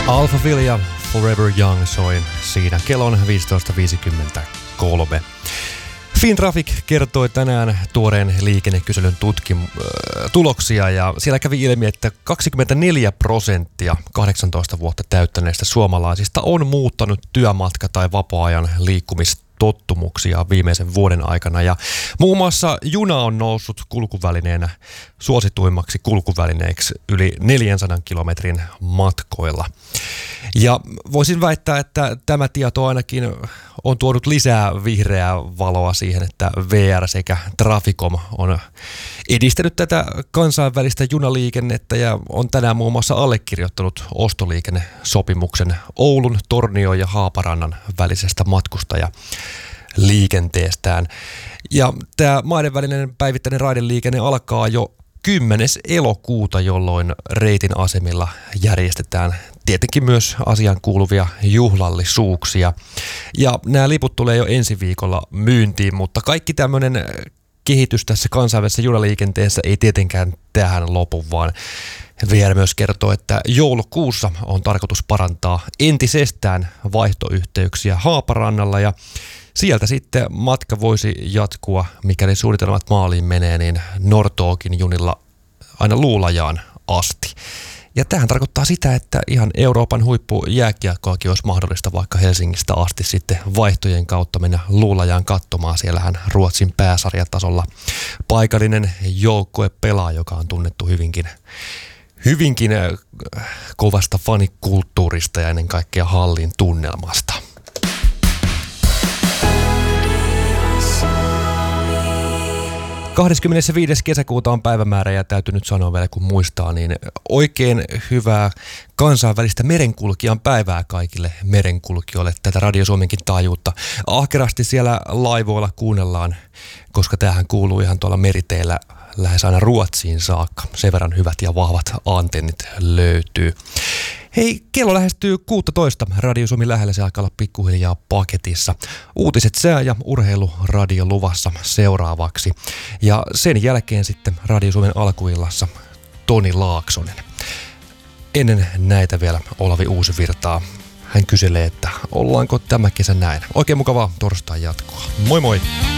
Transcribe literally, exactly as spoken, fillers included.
Alphaville ja Forever Young soin siinä. Kello on viisitoista viisikymmentäkolme. Fintraffic kertoi tänään tuoreen liikennekyselyn tutkim- tuloksia ja siellä kävi ilmi, että kaksikymmentäneljä prosenttia kahdeksantoista vuotta täyttäneistä suomalaisista on muuttanut työmatka- tai vapaa-ajan liikkumistottumuksia viimeisen vuoden aikana. Ja muun muassa juna on noussut kulkuvälineenä suosituimmaksi kulkuvälineeksi yli neljänsadan kilometrin matkoilla. Ja voisin väittää, että tämä tieto ainakin on tuonut lisää vihreää valoa siihen, että V R sekä Traficom on edistänyt tätä kansainvälistä junaliikennettä ja on tänään muun muassa allekirjoittanut ostoliikennesopimuksen Oulun, Tornion ja Haaparannan välisestä matkustajaliikenteestään. Ja tämä maiden välinen päivittäinen raideliikenne alkaa jo kymmenes elokuuta, jolloin reitin asemilla järjestetään tietenkin myös asiaan kuuluvia juhlallisuuksia. Ja nämä liput tulee jo ensi viikolla myyntiin, mutta kaikki tämmöinen kehitys tässä kansainvälisessä junaliikenteessä ei tietenkään tähän lopu, vaan V R myös kertoo, että joulukuussa on tarkoitus parantaa entisestään vaihtoyhteyksiä Haaparannalla ja sieltä sitten matka voisi jatkua, mikäli suunnitelmat maaliin menee, niin Nortookin junilla aina Luulajaan asti. Ja tämähän tarkoittaa sitä, että ihan Euroopan huippujääkiekkoakin olisi mahdollista vaikka Helsingistä asti sitten vaihtojen kautta mennä Luulajaan katsomaan. Siellähän Ruotsin pääsarjatasolla paikallinen joukkue pelaa, joka on tunnettu hyvinkin, hyvinkin kovasta fanikulttuurista ja ennen kaikkea hallin tunnelmasta. kahdeskymmenesviides kesäkuuta on päivämäärä ja täytyy nyt sanoa vielä kun muistaa, niin oikein hyvää kansainvälistä merenkulkijan päivää kaikille merenkulkijoille. Tätä Radio Suomenkin taajuutta ahkerasti siellä laivoilla kuunnellaan, koska tämähän kuuluu ihan tuolla meriteillä lähes aina Ruotsiin saakka. Sen verran hyvät ja vahvat antennit löytyy. Hei, kello lähestyy kuusitoista. Radio Suomi lähellä, se alkaa olla pikkuhiljaa paketissa. Uutiset, sää ja urheiluradio luvassa seuraavaksi. Ja sen jälkeen sitten Radio Suomen alkuillassa Toni Laaksonen. Ennen näitä vielä Olavi Uusivirtaa. Hän kyselee, että ollaanko tämä kesä näin. Oikein mukavaa torstai jatkoa. Moi moi!